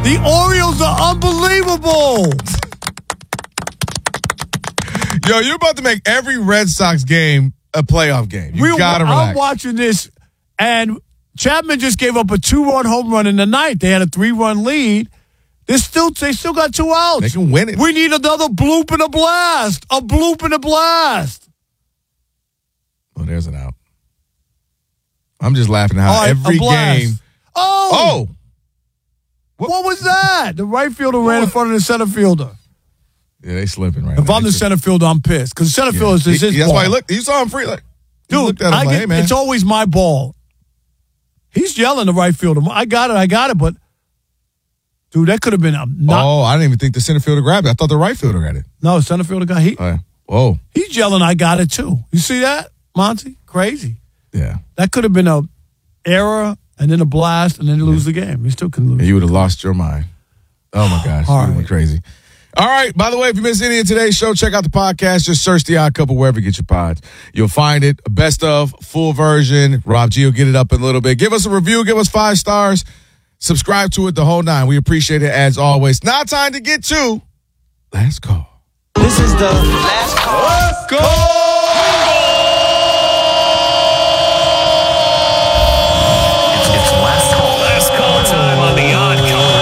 The Orioles are unbelievable. Yo, you're about to make every Red Sox game a playoff game. You gotta relax. I'm watching this, and Chapman just gave up a 2-run home run in the ninth. They had a 3-run lead. They still got 2 outs. They can win it. We need another bloop and a blast. A bloop and a blast. Oh, there's an out. I'm just laughing at how every game. Oh! What was that? The right fielder ran in front of the center fielder. Yeah, they slipping right now. If I'm the center fielder, I'm pissed. Because the center fielder is his ball. That's why he looked. He saw him free. Dude, hey, man. It's always my ball. He's yelling the right fielder. I got it, but dude, that could have been I didn't even think the center fielder grabbed it. I thought the right fielder got it. No, center fielder got it. Whoa. He's yelling, I got it too. You see that, Monty? Crazy. Yeah. That could have been a error and then a blast and then you lose the game. You still can lose. And you would have lost your mind. Oh, my gosh. You went crazy. All right. By the way, if you missed any of today's show, check out the podcast. Just search The Odd Couple wherever you get your pods. You'll find it. Best of, full version. Rob G will get it up in a little bit. Give us a review. Give us 5 stars. Subscribe to it, the whole 9. We appreciate it as always. Now time to get to Last Call. This is the Last Call. Let's go! It's last call time on The Odd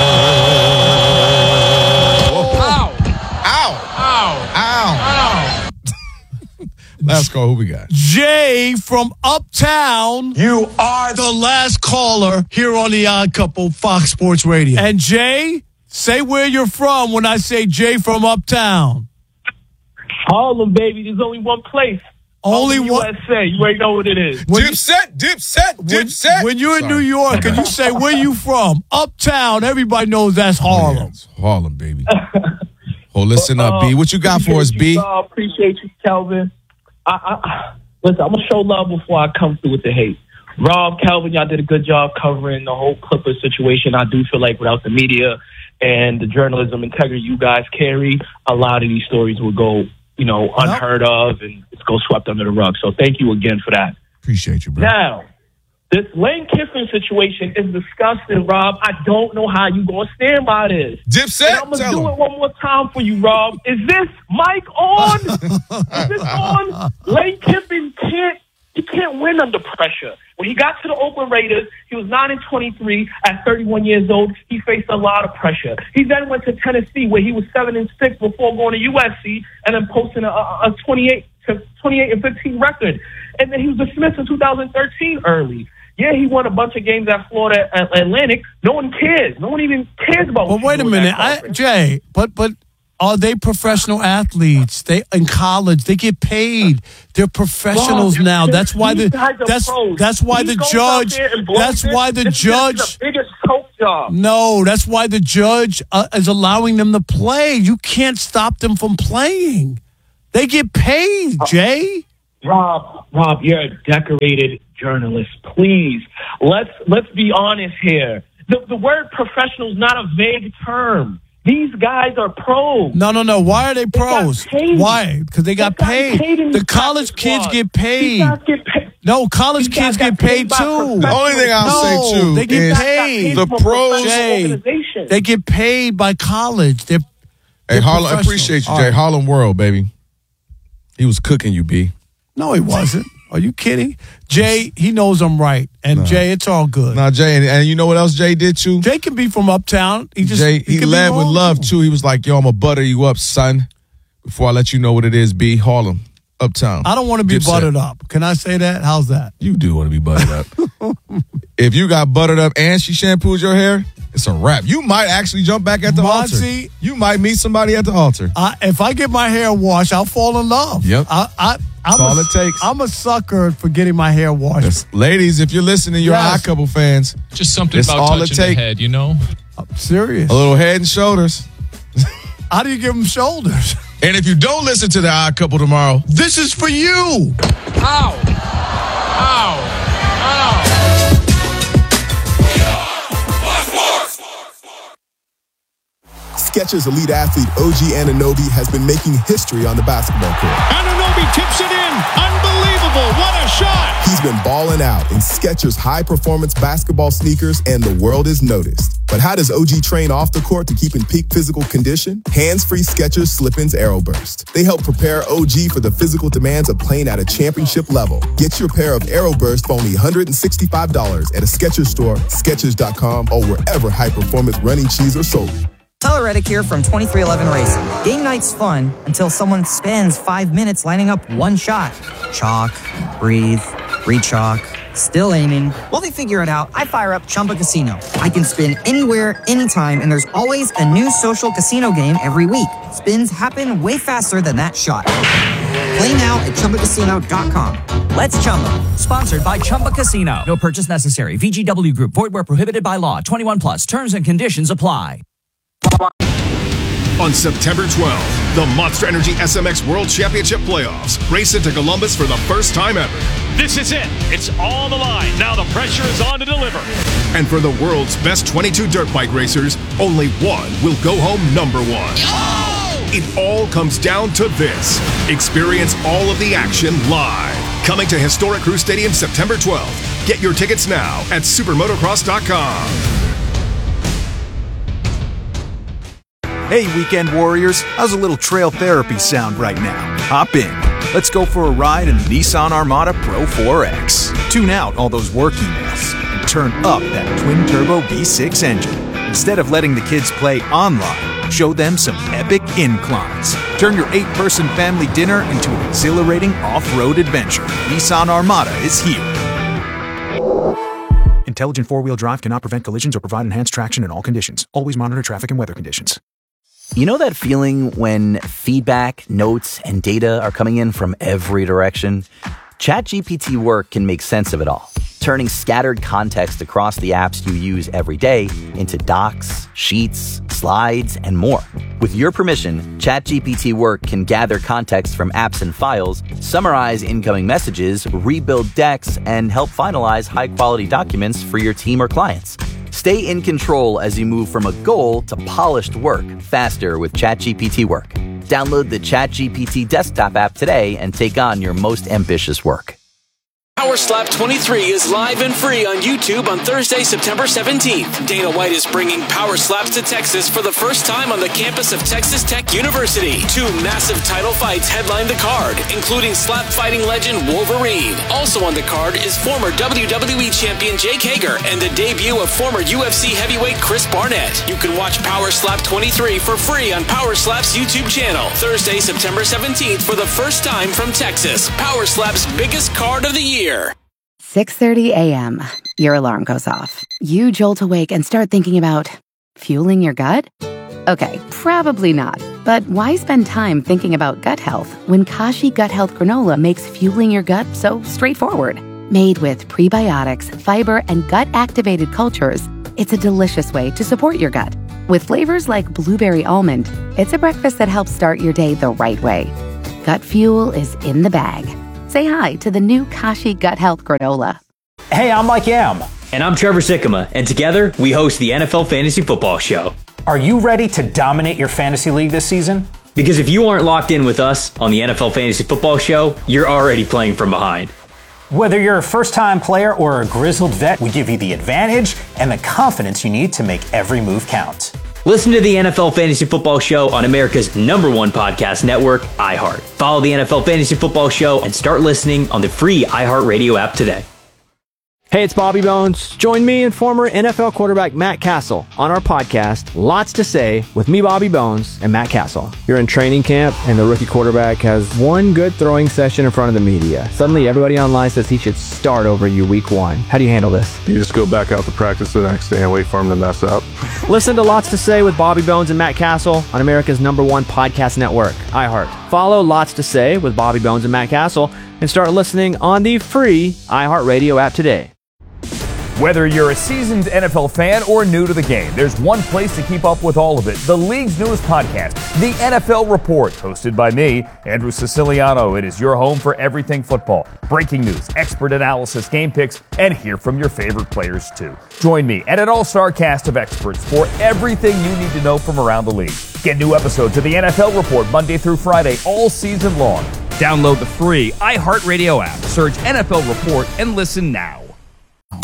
Couple. Last call, who we got? Jay from Uptown. You are the last caller here on The Odd Couple, Fox Sports Radio. And Jay, say where you're from when I say Jay from Uptown. Harlem, baby. There's only one place. Only one. USA. You already know what it is. Dipset. When you're in New York and you say where you from, Uptown, everybody knows that's Harlem. Yeah, it's Harlem, baby. Listen up, B. What you got for us, B? Appreciate you, Kelvin. Listen, I'm going to show love before I come through with the hate. Rob, Kelvin, y'all did a good job covering the whole Clippers situation. I do feel like without the media and the journalism integrity you guys carry, a lot of these stories would go, unheard of and it's go swept under the rug. So thank you again for that. Appreciate you, bro. Now, this Lane Kiffin situation is disgusting, Rob. I don't know how you going to stand by this. Dipset, I'm going to do it one more time for you, Rob. Is this mic on? Is this on? Lane Kiffin can't win under pressure. When he got to the Oakland Raiders, he was 9-23 at 31 years old. He faced a lot of pressure. He then went to Tennessee, where he was 7-6 before going to USC and then posting a 28-15 record. And then he was dismissed in 2013 early. Yeah, he won a bunch of games at Florida Atlantic. No one cares. No one even cares about. But wait a minute, Jay. But are they professional athletes? They in college, they get paid. They're professionals now. That's why the biggest soap job. No, that's why the judge is allowing them to play. You can't stop them from playing. They get paid, Jay. Rob, you're a decorated journalist. Please, let's be honest here. The word professional is not a vague term. These guys are pros. No. Why are they pros? Why? Because they got paid. The college kids get paid. No, college kids get paid too. The only thing I'll say too they get paid. The pros. Jay, they get paid by college. Hey, Harlem, I appreciate you, Jay. Right. Harlem World, baby. He was cooking you, B. No, he wasn't. Are you kidding? Jay, he knows I'm right. And Jay, it's all good. No, Jay, and you know what else Jay did too? Jay can be from Uptown. He led with love too. He was like, yo, I'm going to butter you up, son, before I let you know what it is, B. Harlem, Uptown. I don't want to be buttered up. Can I say that? How's that? You do want to be buttered up. If you got buttered up and she shampooed your hair, it's a wrap. You might actually jump back at the altar. You might meet somebody at the altar. If I get my hair washed, I'll fall in love. Yep. That's all it takes. I'm a sucker for getting my hair washed. Yes. Ladies, if you're listening, you're Odd Couple fans. Just something about touching the head, you know? I'm serious. A little head and shoulders. How do you give them shoulders? And if you don't listen to the Odd Couple tomorrow, this is for you. Ow. Skechers elite athlete OG Anunoby has been making history on the basketball court. Anunoby tips it in. Unbelievable. What a shot. He's been balling out in Skechers high-performance basketball sneakers, and the world has noticed. But how does OG train off the court to keep in peak physical condition? Hands-free Skechers Slip-ins Aeroburst. They help prepare OG for the physical demands of playing at a championship level. Get your pair of Aeroburst for only $165 at a Skechers store, Skechers.com, or wherever high-performance running shoes are sold. Tyler Reddick here from 2311 Racing. Game night's fun until someone spends 5 minutes lining up one shot. Chalk, breathe, re-chalk, still aiming. While they figure it out, I fire up Chumba Casino. I can spin anywhere, anytime, and there's always a new social casino game every week. Spins happen way faster than that shot. Play now at ChumbaCasino.com. Let's Chumba. Sponsored by Chumba Casino. No purchase necessary. VGW Group. Void where prohibited by law. 21 plus. Terms and conditions apply. On September 12th, the Monster Energy SMX World Championship Playoffs race into Columbus for the first time ever. This is it. It's all on the line. Now the pressure is on to deliver. And for the world's best 22 dirt bike racers, only one will go home number one. Oh! It all comes down to this. Experience all of the action live. Coming to Historic Crew Stadium September 12th. Get your tickets now at supermotocross.com. Hey, Weekend Warriors, how's a little trail therapy sound right now? Hop in. Let's go for a ride in the Nissan Armada Pro 4X. Tune out all those work emails and turn up that twin-turbo V6 engine. Instead of letting the kids play online, show them some epic inclines. Turn your 8-person family dinner into an exhilarating off-road adventure. Nissan Armada is here. Intelligent four-wheel drive cannot prevent collisions or provide enhanced traction in all conditions. Always monitor traffic and weather conditions. You know that feeling when feedback, notes, and data are coming in from every direction? ChatGPT Work can make sense of it all, turning scattered context across the apps you use every day into docs, sheets, slides, and more. With your permission, ChatGPT Work can gather context from apps and files, summarize incoming messages, rebuild decks, and help finalize high-quality documents for your team or clients. Stay in control as you move from a goal to polished work faster with ChatGPT Work. Download the ChatGPT desktop app today and take on your most ambitious work. Power Slap 23 is live and free on YouTube on Thursday, September 17th. Dana White is bringing Power Slaps to Texas for the first time on the campus of Texas Tech University. 2 massive title fights headline the card, including slap fighting legend Wolverine. Also on the card is former WWE champion Jake Hager and the debut of former UFC heavyweight Chris Barnett. You can watch Power Slap 23 for free on Power Slap's YouTube channel. Thursday, September 17th for the first time from Texas. Power Slap's biggest card of the year. 6:30 a.m. Your alarm goes off. You jolt awake and start thinking about fueling your gut? Okay, probably not. But why spend time thinking about gut health when Kashi Gut Health Granola makes fueling your gut so straightforward? Made with prebiotics, fiber, and gut-activated cultures, it's a delicious way to support your gut. With flavors like blueberry almond, it's a breakfast that helps start your day the right way. Gut fuel is in the bag. Say hi to the new Kashi Gut Health Granola. Hey, I'm Mike Yam. And I'm Trevor Sikkema. And together, we host the NFL Fantasy Football Show. Are you ready to dominate your fantasy league this season? Because if you aren't locked in with us on the NFL Fantasy Football Show, you're already playing from behind. Whether you're a first-time player or a grizzled vet, we give you the advantage and the confidence you need to make every move count. Listen to the NFL Fantasy Football Show on America's #1 podcast network, iHeart. Follow the NFL Fantasy Football Show and start listening on the free iHeartRadio app today. Hey, it's Bobby Bones. Join me and former NFL quarterback Matt Castle on our podcast, Lots to Say, with me, Bobby Bones, and Matt Castle. You're in training camp, and the rookie quarterback has one good throwing session in front of the media. Suddenly, everybody online says he should start over you week 1. How do you handle this? You just go back out to practice the next day and wait for him to mess up. Listen to Lots to Say with Bobby Bones and Matt Castle on America's #1 podcast network, iHeart. Follow Lots to Say with Bobby Bones and Matt Castle and start listening on the free iHeartRadio app today. Whether you're a seasoned NFL fan or new to the game, there's one place to keep up with all of it. The league's newest podcast, The NFL Report, hosted by me, Andrew Siciliano. It is your home for everything football. Breaking news, expert analysis, game picks, and hear from your favorite players too. Join me and an all-star cast of experts for everything you need to know from around the league. Get new episodes of The NFL Report Monday through Friday all season long. Download the free iHeartRadio app, search NFL Report, and listen now.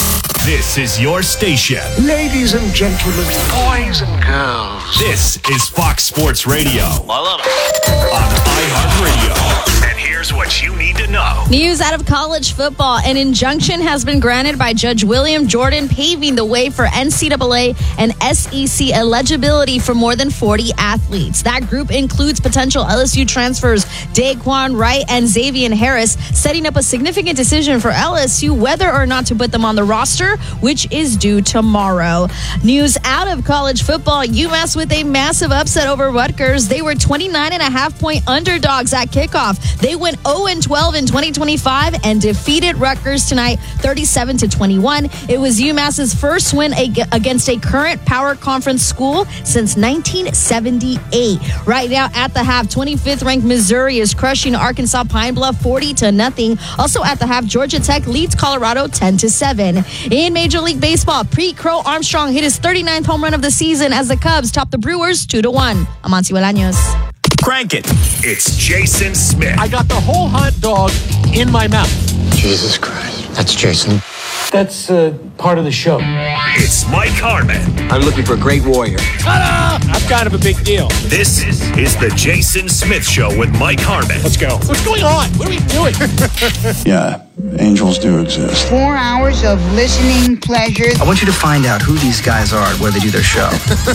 This is your station. Ladies and gentlemen, boys and girls. This is Fox Sports Radio. I love it. On iHeartRadio. And here's what you need to know. News out of college football. An injunction has been granted by Judge William Jordan, paving the way for NCAA and SEC eligibility for more than 40 athletes. That group includes potential LSU transfers Daquan Wright and Xavier Harris, setting up a significant decision for LSU whether or not to put them on the roster, which is due tomorrow. News out of college football. UMass with a massive upset over Rutgers. They were 29.5-point underdogs at kickoff. They went 0-12 in 2025 and defeated Rutgers tonight 37-21. It was UMass's first win against a current power conference school since 1978. Right now at the half, 25th ranked Missouri is crushing Arkansas Pine Bluff 40-0. Also at the half, Georgia Tech leads Colorado 10-7. In Major League Baseball, Crow Armstrong hit his 39th home run of the season as the Cubs top the Brewers 2-1. Amancio Bolaños. Crank it. It's Jason Smith. I got the whole hot dog in my mouth. Jesus Christ. That's Jason. That's part of the show. It's Mike Harmon. I'm looking for a great warrior. Ta-da! I'm kind of a big deal. This is the Jason Smith Show with Mike Harmon. Let's go. What's going on? What are we doing? Yeah, angels do exist. 4 hours of listening pleasure. I want you to find out who these guys are and where they do their show.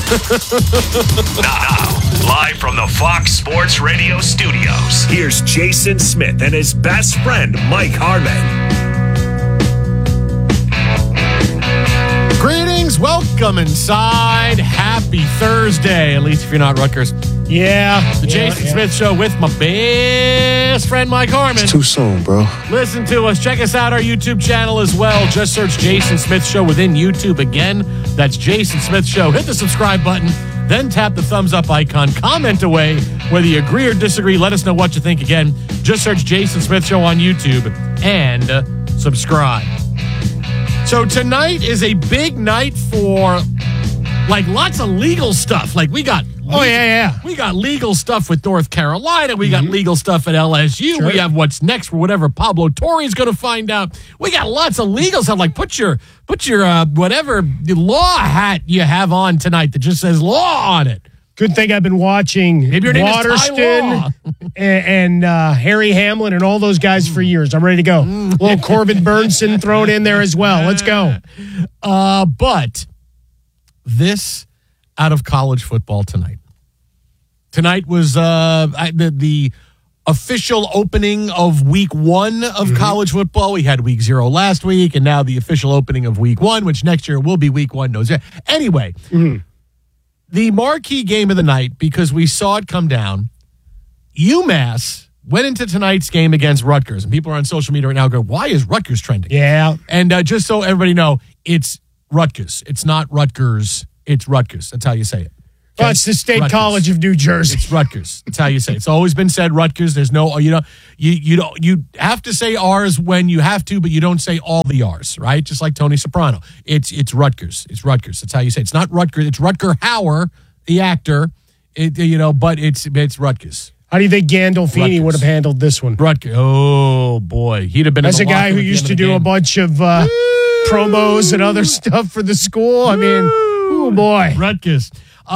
Now, live from the Fox Sports Radio studios, here's Jason Smith and his best friend, Mike Harmon. Greetings, welcome inside. Happy Thursday, at least if you're not Rutgers. Yeah. The Jason Smith Show with my best friend, Mike Harmon. It's too soon, bro. Listen to us. Check us out, our YouTube channel as well. Just search Jason Smith Show within YouTube. Again, that's Jason Smith Show. Hit the subscribe button, then tap the thumbs up icon. Comment away whether you agree or disagree. Let us know what you think. Again, just search Jason Smith Show on YouTube and subscribe. So tonight is a big night for, like, lots of legal stuff. Like, we got... We got legal stuff with North Carolina. We got legal stuff at LSU. Sure. We have what's next for whatever Pablo Torre's going to find out. We got lots of legal stuff. Like, put your whatever law hat you have on tonight that just says law on it. Good thing I've been watching Waterston and Harry Hamlin and all those guys for years. I'm ready to go. A little Corbin Burnson thrown in there as well. Let's go. But this out of college football tonight. Tonight was the official opening of week 1 of college football. We had week 0 last week, and now the official opening of week 1, which next year will be week 1. Anyway, the marquee game of the night, because we saw it come down, UMass went into tonight's game against Rutgers. And people are on social media right now going, why is Rutgers trending? Yeah. And just so everybody know, it's Rutgers. It's not Rutgers. It's Rutgers. That's how you say it. Well, it's the State College of New Jersey. It's Rutgers. That's how you say it. It's always been said Rutgers. There's no, you have to say R's when you have to, but you don't say all the R's, right? Just like Tony Soprano. It's Rutgers. It's Rutgers. That's how you say it. It's not Rutgers. It's Rutger Hauer, the actor, but it's Rutgers. How do you think Gandolfini would have handled this one? Rutgers. Oh, boy. He'd have been as a guy who used to do a bunch of promos and other stuff for the school. I mean, oh, boy. Rutgers.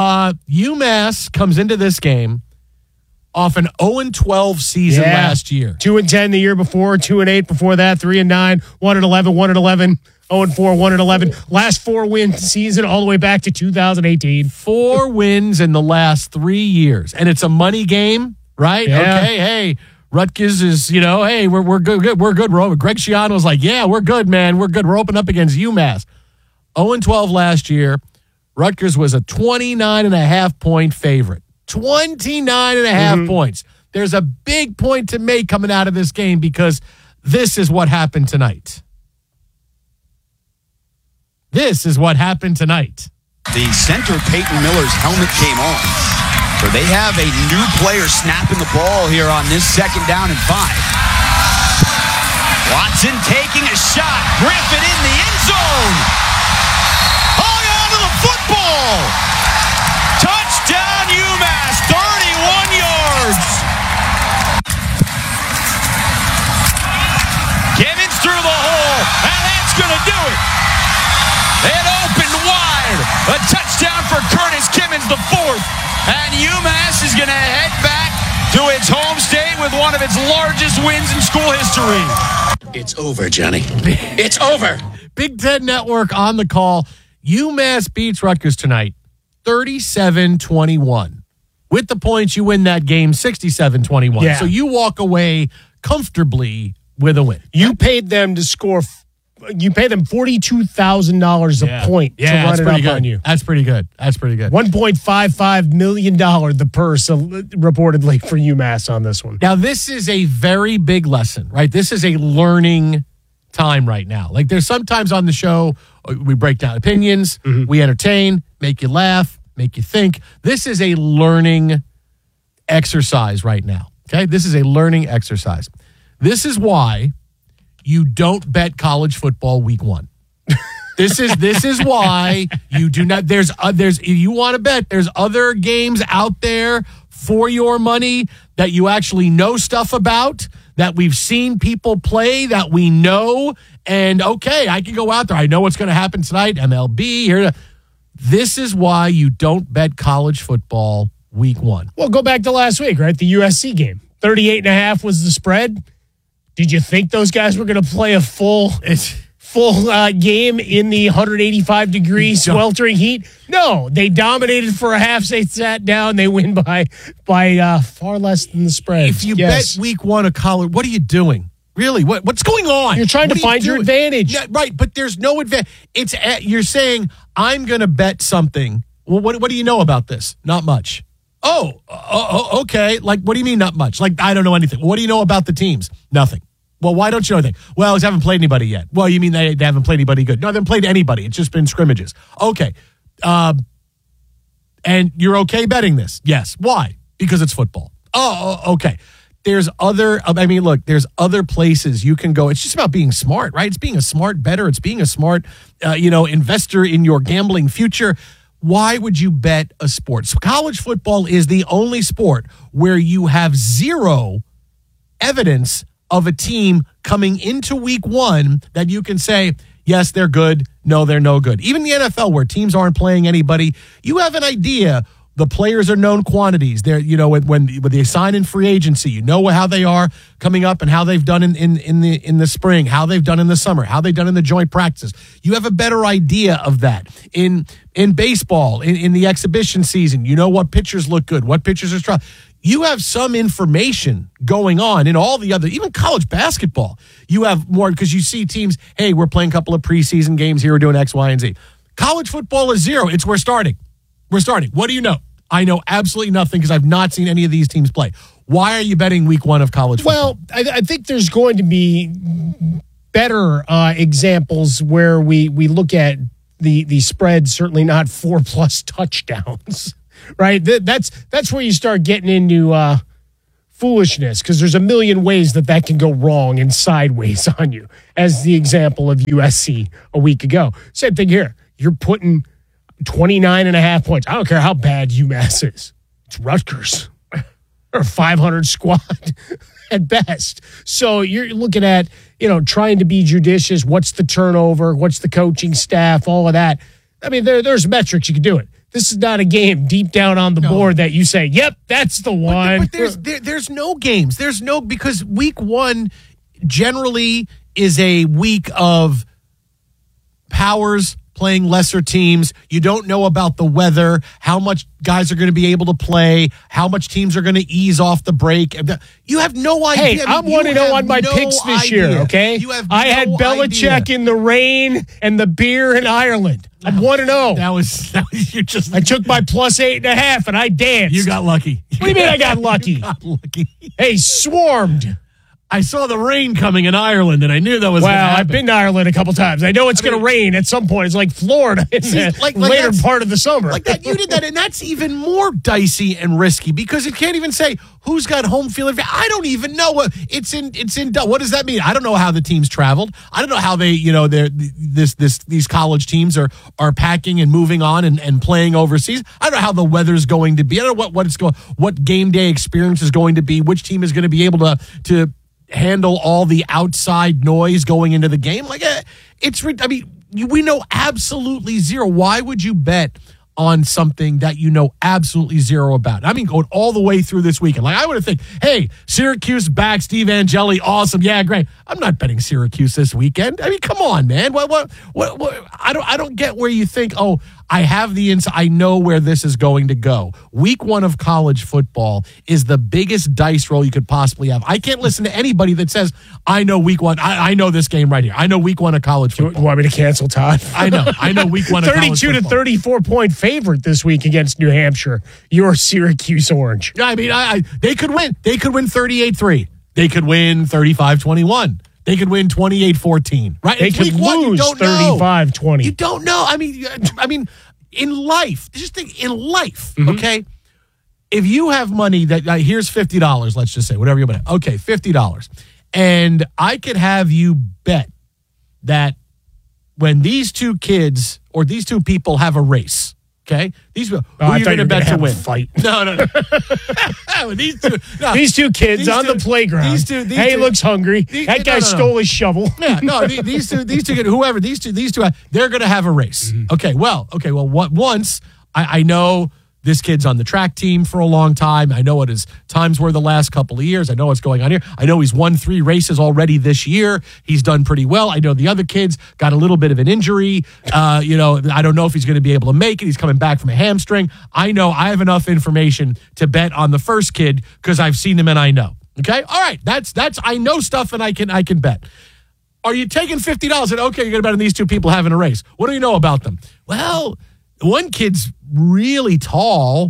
UMass comes into this game off an 0-12 season last year. 2-10 the year before, 2-8 before that, 3-9, 1-11, 1-11, 0-4, 1-11. Last 4 win season all the way back to 2018. 4 wins in the last 3 years. And it's a money game, right? Yeah. Okay, hey, Rutgers is, hey, we're good. We're good. Greg Schiano's like, yeah, we're good, man. We're good. We're opening up against UMass. 0-12 last year. Rutgers was a 29.5-point favorite. 29.5 points. There's a big point to make coming out of this game because this is what happened tonight. This is what happened tonight. The center, Peyton Miller's helmet came off. So they have a new player snapping the ball here on this 2nd down and 5. Watson taking a shot. Griffin in the end zone. Football! Touchdown UMass, 31 yards. Gibbons through the hole, and that's going to do it. UMass is going to head back to its home state with one of its largest wins in school history. It's over, Johnny. It's over. Big Ten Network on the call. UMass beats Rutgers tonight, 37-21. With the points, you win that game 67-21. Yeah. So you walk away comfortably with a win. You paid them to score. You pay them $42,000 a point to run it up on you. That's pretty good. That's pretty good. $1.55 million the purse reportedly for UMass on this one. Now, this is a very big lesson, right? This is a learning time right now. Like there's sometimes on the show, we break down opinions, we entertain, make you laugh, make you think. This is a learning exercise right now. Okay? This is a learning exercise. This is why you don't bet college football week 1. This is why you do not. There's you want to bet. There's other games out there for your money that you actually know stuff about, that we've seen people play, that we know. And okay, I can go out there. I know what's going to happen tonight. MLB here. This is why you don't bet college football week 1. Well, go back to last week, right? The USC game. 38.5 was the spread. Did you think those guys were going to play a full game in the 185-degree sweltering heat? No, they dominated for a half. They sat down. They win by far less than the spread. If you bet week 1 of college, what are you doing? Really, what's going on? You're trying to find your advantage. Yeah, right, but there's no advantage. You're saying, I'm going to bet something. Well, what do you know about this? Not much. Oh, okay. Like, what do you mean not much? Like, I don't know anything. What do you know about the teams? Nothing. Well, why don't you know anything? Well, they haven't played anybody yet. Well, you mean they haven't played anybody good? No, they haven't played anybody. It's just been scrimmages. Okay. And you're okay betting this? Yes. Why? Because it's football. Oh, okay. There's other places you can go. It's just about being smart, right? It's being a smart bettor. It's being a smart, investor in your gambling future. Why would you bet a sport? So college football is the only sport where you have zero evidence of a team coming into week 1 that you can say, yes, they're good. No, they're no good. Even the NFL, where teams aren't playing anybody, you have an idea. The players are known quantities. They're, when they sign in free agency, you know how they are coming up and how they've done in the spring, how they've done in the summer, how they've done in the joint practices. You have a better idea of that. In baseball, in the exhibition season, you know what pitchers look good, what pitchers are strong. You have some information going on in all the other, even college basketball. You have more because you see teams, hey, we're playing a couple of preseason games here, we're doing X, Y, and Z. College football is zero. We're starting. What do you know? I know absolutely nothing because I've not seen any of these teams play. Why are you betting week 1 of college football? Well, I think there's going to be better examples where we look at the spread, certainly not 4+ touchdowns. Right, that's where you start getting into foolishness, because there's a million ways that can go wrong and sideways on you. As the example of USC a week ago, same thing here. You're putting 29.5 points. I don't care how bad UMass is. It's Rutgers or 500 squad at best. So you're looking at trying to be judicious. What's the turnover? What's the coaching staff? All of that. I mean, there's metrics you can do it. This is not a game deep down on the board that you say, yep, that's the one. But there's no games. Because week 1 generally is a week of powers playing lesser teams. You don't know about the weather, how much guys are going to be able to play, how much teams are going to ease off the break. You have no idea. Hey, I'm 1-0 on my picks this year, okay? I had Belichick in the rain and the beer in Ireland. I'm 1-0. That was you just. I took my +8.5 and I danced. You got lucky. What do you mean I got lucky? You got lucky. Hey, swarmed. I saw the rain coming in Ireland, and I knew that was going to happen. I've been to Ireland a couple times. I know it's going to rain at some point. It's like Florida in the later part of the summer. Like that, you did that, and that's even more dicey and risky because it can't even say who's got home field. I don't even know. It's in. What does that mean? I don't know how the teams traveled. I don't know how they, these college teams are packing and moving on and playing overseas. I don't know how the weather's going to be. I don't know what game day experience is going to be. Which team is going to be able to handle all the outside noise going into the game. We know absolutely zero. Why would you bet on something that you know absolutely zero about. I mean, going all the way through this weekend. Like, I would have think, hey, Syracuse back, Steve Angeli, awesome. Yeah, great. I'm not betting Syracuse this weekend. I mean, come on, man. What? I don't get where you think, oh, I have the insight. I know where this is going to go. Week 1 of college football is the biggest dice roll you could possibly have. I can't listen to anybody that says, I know week 1. I know this game right here. I know week 1 of college football. You want me to cancel, Todd? I know week 1 of college football. 32 to 34 point favorite this week against New Hampshire. Your Syracuse Orange. I mean, they could win. They could win 38-3. They could win 35-21. They could win 28-14, right? They could lose 35-20. You don't know. I mean, in life, just think in life, okay? If you have money that here's $50, let's just say, whatever you bet. Okay, $50. And I could have you bet that when these two kids or these two people have a race, okay? These who are you going to bet to win? Fight. No. These two kids on the playground. These two, looks hungry. That guy stole his shovel. Yeah, no. These two, whoever these two, they're going to have a race. Okay. Well. Once I know this kid's on the track team for a long time. I know what his times were the last couple of years. I know what's going on here. I know he's won 3 races already this year. He's done pretty well. I know the other kid's got a little bit of an injury. I don't know if he's going to be able to make it. He's coming back from a hamstring. I know I have enough information to bet on the first kid because I've seen him and I know. Okay? All right. That's I know stuff and I can bet. Are you taking $50 and okay, you're going to bet on these two people having a race? What do you know about them? Well, one kid's really tall,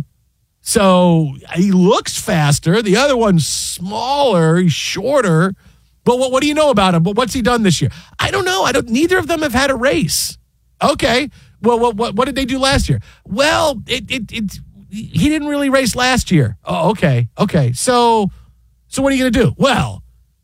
so he looks faster. The other one's smaller, he's shorter. But what do you know about him? But what's he done this year? I don't know. Neither of them have had a race. Okay. Well, what did they do last year? Well, he didn't really race last year. Oh, okay. Okay. So what are you going to do? Well,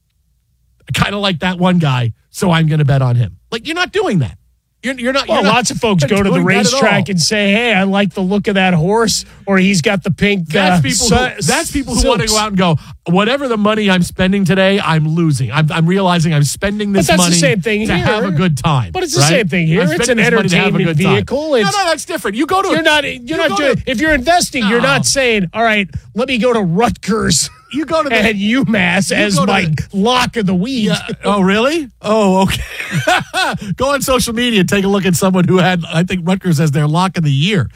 I kind of like that one guy, so I'm going to bet on him. Like, you're not doing that. You're not. Lots of folks go to the racetrack and say, "Hey, I like the look of that horse," or he's got the pink. That's people who want to go out and go, whatever the money I'm spending today, I'm losing. I'm realizing I'm spending this money the same thing to here. have a good time. But it's the same thing here. It's an entertainment vehicle. No, that's different. You go to. You're not doing. If you're investing, you're not saying, "All right, let me go to Rutgers." You go to and UMass as my lock of the week. Yeah. Oh, really? Oh, okay. Go on social media and take a look at someone who had, I think, Rutgers as their lock of the year.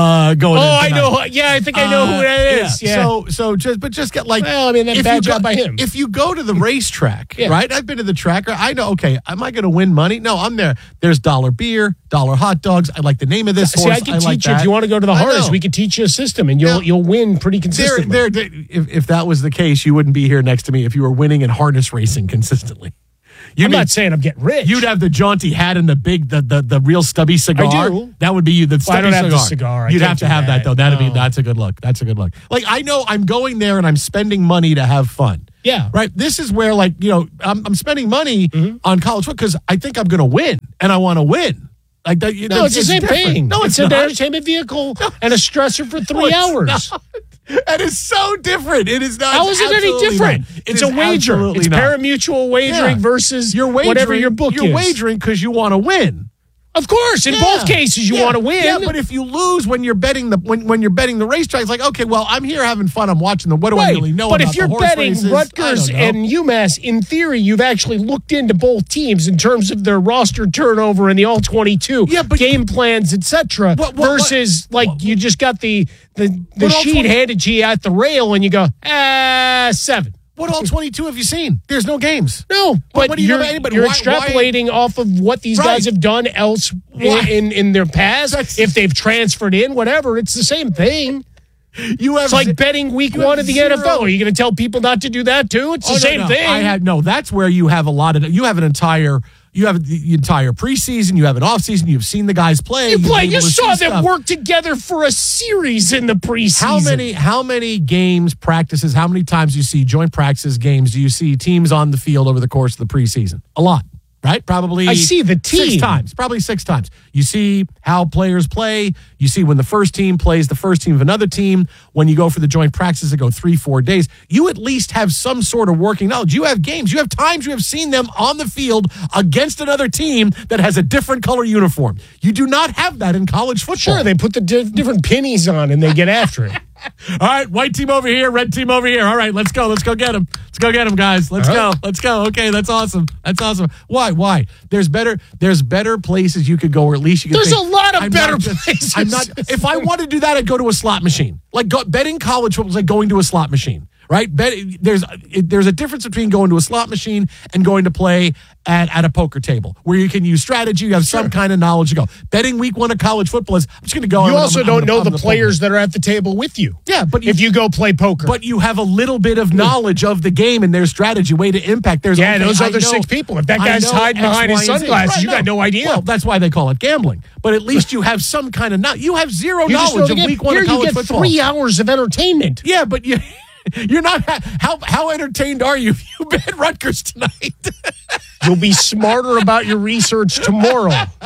I know. Yeah, I think I know who that is. Yeah. So just get like. Well, I mean, that's bad job by him. If you go to the racetrack, right? I've been to the track. I know. Okay, am I going to win money? No, I'm there. There's $1 beer, $1 hot dogs. I like the name of this horse. I can teach you if you want to go to the harness. We can teach you a system, and you'll win pretty consistently. If that was the case, you wouldn't be here next to me if you were winning in harness racing consistently. I'm not saying I'm getting rich. You'd have the jaunty hat and the real stubby cigar. I do. That would be you. The stubby I don't have cigar. the cigar. You'd have to have that though. That's a good look. That's a good look. Like, I know I'm going there and I'm spending money to have fun. Yeah. Right. This is where, like, I'm spending money on college football because I think I'm going to win and I want to win. Like that. No, it's the same thing. No, it's an entertainment vehicle and a stressor for 3 hours. That is so different. It is not. How is it any different? It's a wager. It's pari-mutuel wagering versus whatever your book is. You're wagering because you want to win. Of course, in both cases you want to win. Yeah, but if you lose when you're betting when you're betting the racetrack, it's like, okay, well, I'm here having fun. I'm watching them. What do I really know? But about if you're the horse betting races? Rutgers and UMass, in theory, you've actually looked into both teams in terms of their roster turnover and the all-22 game plans, etc. Versus you just got the sheet handed to you at the rail and you go 7. What all 22 have you seen? There's no games. No, but you're extrapolating off of what these guys have done else in their past. If they've transferred in, whatever, it's the same thing. It's like betting week 1 of the NFL. Are you going to tell people not to do that too? It's the same thing. That's where you have you have the entire preseason, you have an offseason, you've seen the guys play. You saw them work together for a series in the preseason. How many games, practices, how many times do you see joint practices, games, do you see teams on the field over the course of the preseason? A lot. right? Probably. I see the team. 6 times. Probably 6 times. You see how players play. You see when the first team plays the first team of another team. When you go for the joint practices that go 3-4 days, you at least have some sort of working knowledge. You have games. You have times you have seen them on the field against another team that has a different color uniform. You do not have that in college football. Sure, they put the different pennies on and they get after it. All right, white team over here, red team over here. All right, let's go. Let's go get them. Let's go get them, guys. Let's go. Let's go. Okay, that's awesome. That's awesome. Why? There's better places you could go, or at least you could. There's a lot of better places. If I wanted to do that, I'd go to a slot machine. Like betting college football is like going to a slot machine. Right? There's a difference between going to a slot machine and going to play at a poker table where you can use strategy, you have some kind of knowledge to go. Betting week 1 of college football is, I'm just going to go. You also don't know the players that are at the table with you. Yeah, but if you go play poker. But you have a little bit of knowledge of the game and their strategy, way to impact. Those other 6 people. If that guy's hiding behind his sunglasses, you got no idea. Well, that's why they call it gambling. But at least you have some kind of knowledge. You have zero knowledge of week 1 of college football. You get 3 hours of entertainment. Yeah, but you're not. How entertained are you if you bet Rutgers tonight? You'll be smarter about your research tomorrow.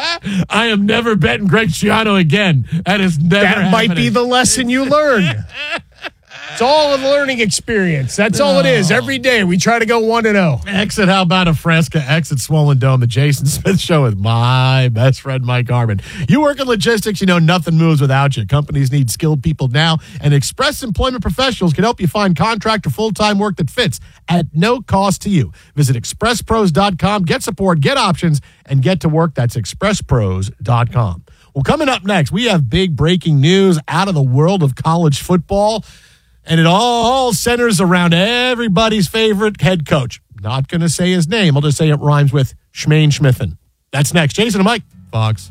I am never betting Greg Schiano again. That is never That might be the lesson you learn. It's all a learning experience. That's all it is. Every day we try to go 1-0. Exit How About a Fresca, exit Swollen Dome, the Jason Smith Show with my best friend, Mike Harmon. You work in logistics, you know nothing moves without you. Companies need skilled people now, and Express Employment Professionals can help you find contract or full-time work that fits at no cost to you. Visit expresspros.com, get support, get options, and get to work. That's expresspros.com. Well, coming up next, we have big breaking news out of the world of college football. And it all centers around everybody's favorite head coach. Not going to say his name. I'll just say it rhymes with Schmaine Schmithen. That's next. Jason and Mike, Fox.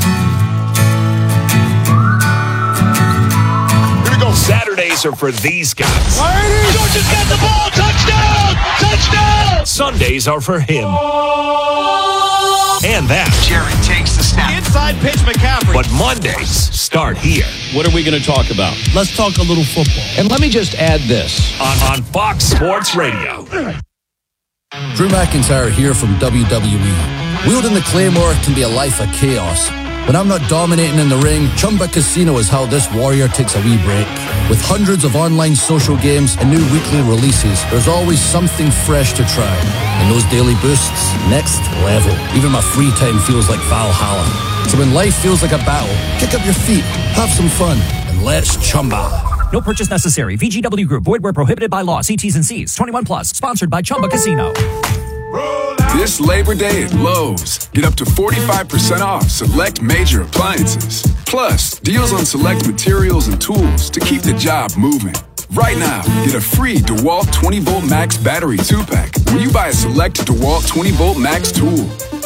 Here we go. Saturdays are for these guys. Georgia's got the ball. Touchdown! Touchdown! Sundays are for him. And that. Jared takes the snap. Inside pitch, McCaffrey. But Mondays start here. What are we going to talk about? Let's talk a little football. And let me just add this. On Fox Sports Radio. Drew McIntyre here from WWE. Wielding the Claymore can be a life of chaos. When I'm not dominating in the ring, Chumba Casino is how this warrior takes a wee break. With hundreds of online social games and new weekly releases, there's always something fresh to try. And those daily boosts, next level. Even my free time feels like Valhalla. So when life feels like a battle, kick up your feet, have some fun, and let's Chumba. No purchase necessary. VGW Group. Void where prohibited by law. See T's and C's. 21 plus. Sponsored by Chumba Casino. This Labor Day at Lowe's, get up to 45% off select major appliances. Plus, deals on select materials and tools to keep the job moving. Right now, get a free DeWalt 20-volt Max battery 2-pack when you buy a select DeWalt 20-volt Max tool.